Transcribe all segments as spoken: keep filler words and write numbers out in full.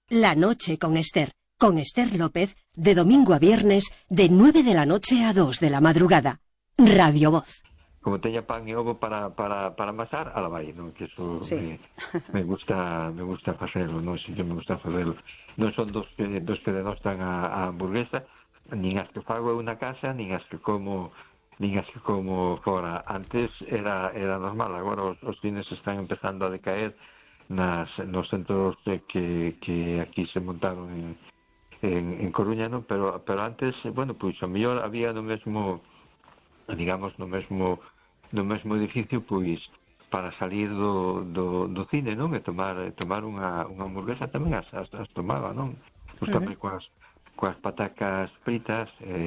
La noche con Esther, con Esther López, de domingo a viernes, de nueve de la noche a dos de la madrugada. Radio Voz. Como teña pan e ovo para, para, para amasar, ala vai, non? Que eso Sí. me, me gusta me gusta facelo, non? Si que me gusta facelo. Non son dos que, dos que denostan a, a hamburguesa, nin as que fago eu na casa, nin as que como nin as que como fora. Antes era era normal, agora os, os cines están empezando a decaer nas, nos centros de que, que aquí se montaron en, en, en Coruña, non? Pero, pero antes, bueno, pois a mellor había no mesmo, digamos, no mesmo no mesmo edificio, pois para salir do, do, do cine, non? E tomar tomar unha, unha hamburguesa tamén as, as, as tomaba, non? Pois tamén uh-huh. coas, coas patacas fritas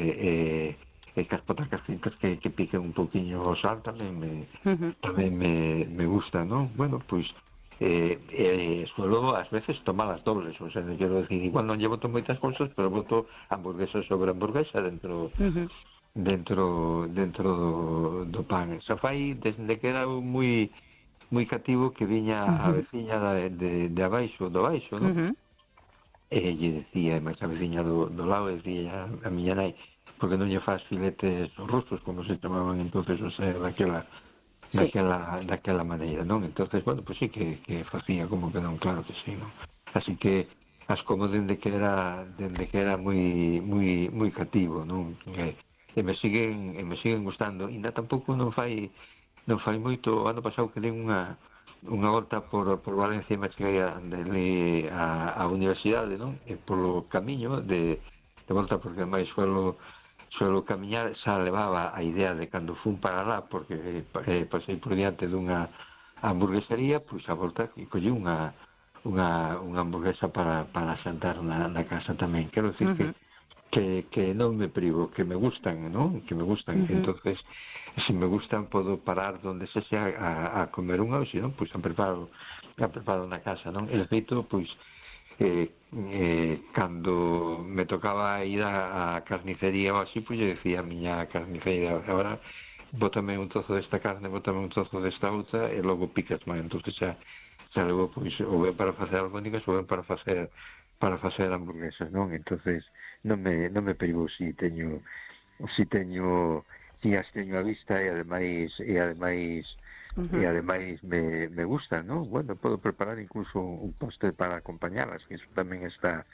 e, e, e coas patacas fritas que, que piquen un poquinho o sal tamén me, uh-huh. tamén me, me gusta, non? Bueno, pois eh, eh, suelo ás veces tomar as dobles, o sea, quero decir, igual non llevo moitas cousas, pero boto hamburguesa sobre hamburguesa dentro uh-huh. dentro dentro do, do pan. Xa fai desde que era moi moi cativo que viña uh-huh. a veciña de, de, de abaixo, do baixo, non? Uh-huh. E lle decía, máis a veciña do, do lado, decía a miña nai, porque non lle faz filetes rusos, como se chamaban entonces, o sea, daquela sí. daquela, daquela maneira, non? Entonces, bueno, pues sí que, que facía como que non, claro que sí, non? Así que as como dende que era dende que era moi moi moi cativo, non? E, e me siguen e me siguen gustando. Ainda tampouco non fai non fai moito, ano pasado que dei unha unha volta por, por Valencia e me cheguei a, de, a, a universidade, non? E polo camiño de, de volta, porque máis suelo suelo camiñar, xa levaba a idea de cando fun para lá, porque eh, pasei por diante dunha hamburguesería, pois a volta e collí unha unha, unha hamburguesa para, para xantar na, na casa tamén. Quero dicir uh-huh. que que, que non me privo, que me gustan, ¿no? Que me gustan. Uh-huh. Entonces, se me gustan, podo parar donde se sea a, a comer unha, ou se non, pois a preparo, a preparo na casa, non? E de feito, pois, eh, eh, cando me tocaba ir a, a carnicería ou así, pois eu decía a miña carniceira, agora bótame un trozo desta carne, bótame un trozo desta outra, e logo picas máis. Entonces xa, xa levo, pois, ou ben para facer albóndigas, ou ben para facer para facer hamburguesas, non? Entonces non me non me privo si teño si teño si as teño a vista e ademais e ademais uh-huh. e ademais me, me gusta, non? Bueno, podo preparar incluso un postre para acompañalas, que eso tamén está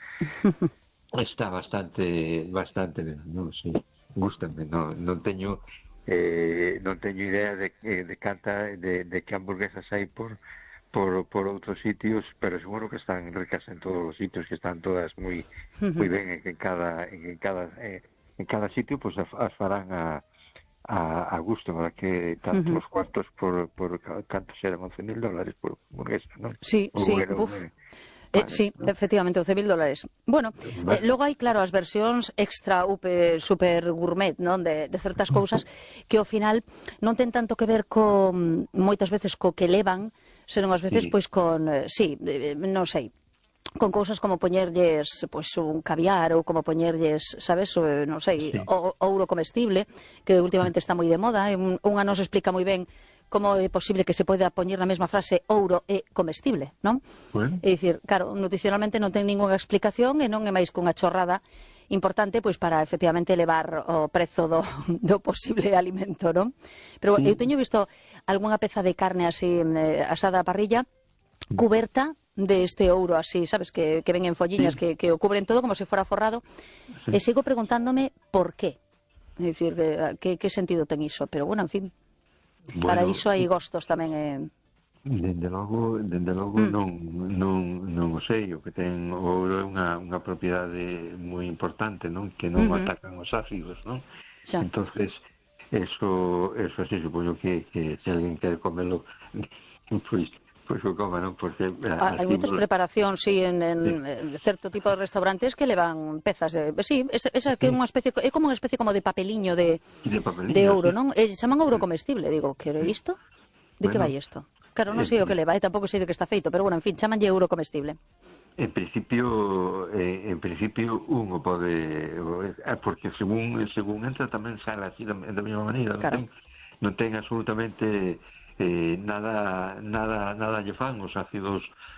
está bastante bastante ben, non? Si, gústame, non, non teño eh, non teño idea de de canta de, de que hamburguesas hai por por por outros sitios, pero seguro que están ricas en todos os sitios, que están todas moi moi ben en cada en cada eh, en cada sitio, pues as farán a a, a gusto, para que tanto uh-huh. os cuartos por por canto serán once mil dólares por hamburguesa, ¿no? Sí, o sí, uf. Eh, Eh, vale, sí, ¿no? Efectivamente, once mil dólares. Bueno, vale. eh, logo hai, claro, as versións extra upe, super gourmet, non? De, de certas cousas que ao final non ten tanto que ver con, moitas veces, co que levan, senón ás veces, sí. pois, con, eh, sí, eh, non sei, con cousas como poñerlles, pois, un caviar ou como poñerlles, sabes, o, non sei, sí. o, ouro comestible, que últimamente está moi de moda, e un, unha nos explica moi ben como é posible que se poida poñer na mesma frase ouro e comestible, non? Bueno. É dicir, claro, nutricionalmente non ten ningunha explicación e non é máis que unha chorrada importante pois para efectivamente elevar o prezo do, do posible alimento, non? Pero sí. eu teño visto algunha peza de carne así eh, asada a parrilla cuberta de este ouro así, sabes, que, que ven en folliñas, sí. que, que o cubren todo como se fora forrado, sí. e sigo preguntándome por qué. É dicir, que, que sentido ten iso? Pero bueno, en fin. Bueno, para iso hai gostos tamén eh... dende logo, dende logo mm. non, non, non o sei, o que ten o ouro é unha, unha propiedade moi importante, non? Que non uh-huh. atacan os ácidos, non? Xa. Entonces, eso, eso sí, supoño que, que se alguén quere comelo, pois, pois o coma, non? Porque ah, hai moitas preparacións, sí, en, en sí. certo tipo de restaurantes que levan pezas de, sí, esa, esa que é unha especie, é como unha especie como de papeliño de, de, papeliño, de ouro, sí. non? E chaman ouro comestible, digo, que é isto? De bueno, que vai isto? Claro, non sei o que leva, e tampouco sei de que está feito, pero bueno, en fin, chamanlle ouro comestible. En principio, eh, en principio un o pode, eh, porque según según entra tamén sale así da, da mesma maneira, claro. non, ten, non ten absolutamente eh, nada nada nada lle fan os ácidos